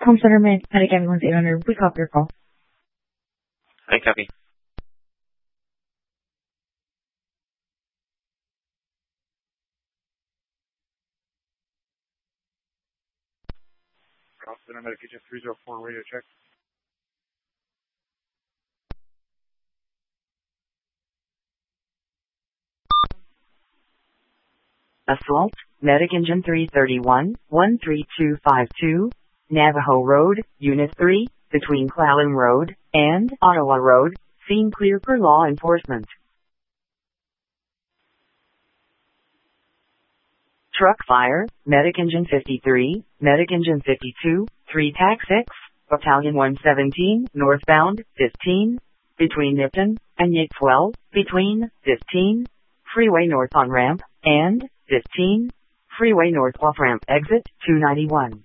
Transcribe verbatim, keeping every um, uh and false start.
Home Center Med, Medic Ambulance eight hundred, we copy your call. I copy. Home Center Medic Agent three oh four, radio check. Assault, Medic Engine three thirty-one, one three two five two, Navajo Road, Unit three, between Clallam Road and Ottawa Road, scene clear for law enforcement. Truck fire, Medic Engine fifty-three, Medic Engine fifty-two, three T A C six, Battalion one seventeen, northbound, fifteen, between Nipton and Yates Well, between, fifteen, freeway north on ramp, and, fifteen, freeway north off ramp exit, two ninety-one.